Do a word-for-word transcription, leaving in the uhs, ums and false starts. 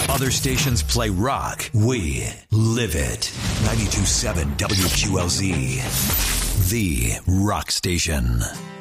Other stations play rock. We live it. ninety-two point seven W Q L Z. The Rock Station.